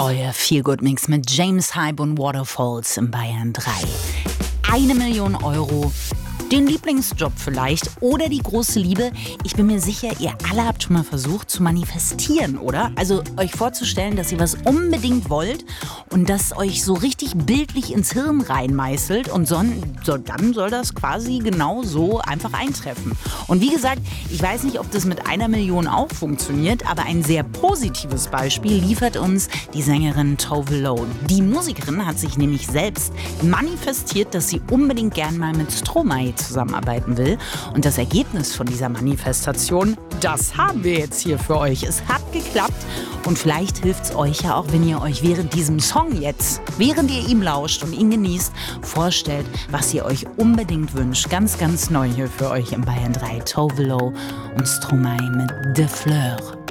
Euer Feel-Good-Mix mit James Hype und Waterfalls in Bayern 3. 1 Million Euro, den Lieblingsjob vielleicht oder die große Liebe. Ich bin mir sicher, ihr alle habt schon mal versucht zu manifestieren, oder? Also euch vorzustellen, dass ihr was unbedingt wollt und das euch so richtig bildlich ins Hirn reinmeißelt und dann soll das quasi genau so einfach eintreffen. Und wie gesagt, ich weiß nicht, ob das mit 1 Million auch funktioniert, aber ein sehr positives Beispiel liefert uns die Sängerin Tove Lo. Die Musikerin hat sich nämlich selbst manifestiert, dass sie unbedingt gern mal mit Stromae zusammenarbeiten will. Und das Ergebnis von dieser Manifestation, das haben wir jetzt hier für euch. Es hat geklappt und vielleicht hilft es euch ja auch, wenn ihr euch während diesem Song jetzt, während ihr ihm lauscht und ihn genießt, vorstellt, was ihr euch unbedingt wünscht. Ganz, ganz neu hier für euch in Bayern 3. Tove Lo und Stromae mit De Fleur.